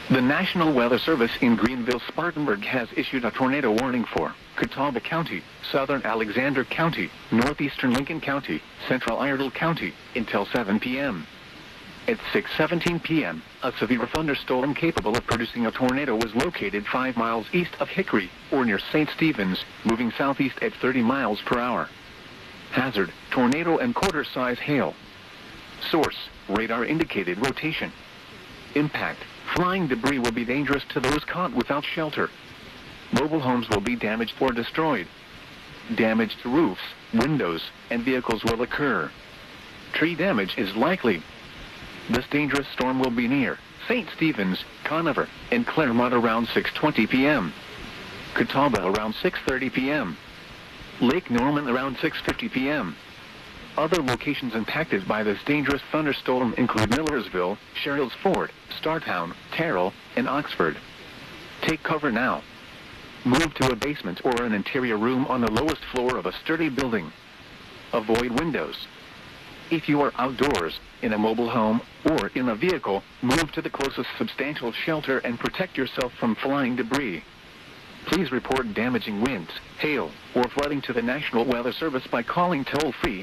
The National Weather Service in Greenville-Spartanburg has issued a tornado warning for Catawba County, southern Alexander County, northeastern Lincoln County, central Iredell County, until 7 p.m. At 6:17 p.m., a severe thunderstorm capable of producing a tornado was located 5 miles east of Hickory, or near St. Stephen's, moving southeast at 30 miles per hour. Hazard, tornado and quarter-size hail. Source, radar indicated rotation. Impact, flying debris will be dangerous to those caught without shelter. Mobile homes will be damaged or destroyed. Damage to roofs, windows, and vehicles will occur. Tree damage is likely. This dangerous storm will be near St. Stephen's, Conover, and Claremont around 6:20 p.m. Catawba around 6:30 p.m. Lake Norman around 6:50 p.m. Other locations impacted by this dangerous thunderstorm include Millersville, Sherrills Ford, Startown, Terrell, and Oxford. Take cover now. Move to a basement or an interior room on the lowest floor of a sturdy building. Avoid windows. If you are outdoors, in a mobile home, or in a vehicle, move to the closest substantial shelter and protect yourself from flying debris. Please report damaging winds, hail, or flooding to the National Weather Service by calling toll-free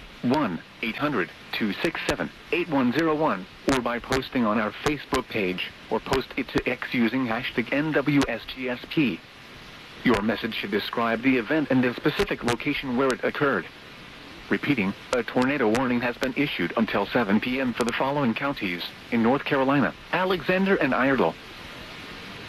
1-800-267-8101 or by posting on our Facebook page or post it to X using hashtag NWSGSP. Your message should describe the event and the specific location where it occurred. Repeating, a tornado warning has been issued until 7 p.m. for the following counties in North Carolina: Alexander and Iredell,